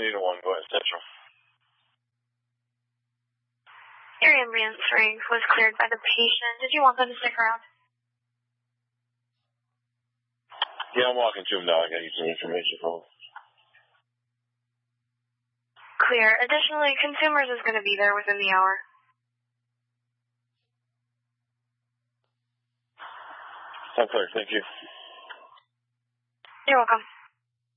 need a 1. Go ahead, Central. Your ambulance ring was cleared by the patient. Did you want them to stick around? Yeah, I'm walking to him now. I got to get some information from him. Clear. Additionally, Consumers is going to be there within the hour. I'm clear. Thank you. You're welcome.